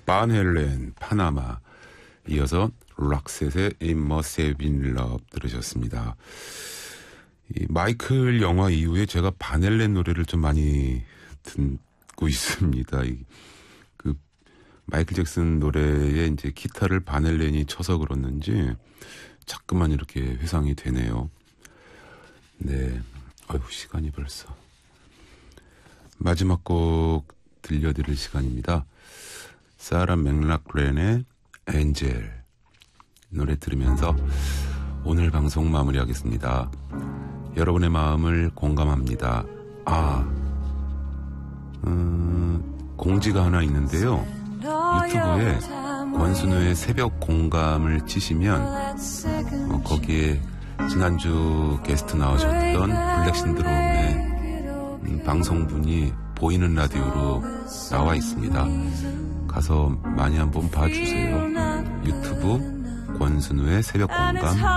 반 헬렌, 파나마. 이어서 락셋의 Immersive in Love 들으셨습니다. 이 마이클 영화 이후에 제가 반 헬렌 노래를 좀 많이 듣고 있습니다. 그 마이클 잭슨 노래에 이제 기타를 반 헬렌이 쳐서 그렇는지 자꾸만 이렇게 회상이 되네요. 네, 아이고 시간이 벌써. 마지막 곡 들려드릴 시간입니다. 사라 맥락렌의 엔젤 노래 들으면서 오늘 방송 마무리하겠습니다. 여러분의 마음을 공감합니다. 공지가 하나 있는데요. 유튜브에 권순우의 새벽 공감을 치시면 거기에 지난주 게스트 나오셨던 블랙 신드롬의 방송분이 보이는 라디오로 나와 있습니다. 가서 많이 한번 봐주세요. 유튜브 권순우의 새벽 공감